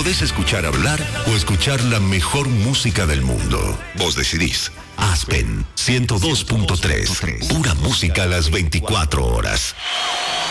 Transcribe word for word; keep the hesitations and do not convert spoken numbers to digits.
Podés escuchar hablar o escuchar la mejor música del mundo. Vos decidís. Aspen ciento dos punto tres. Pura música a las veinticuatro horas.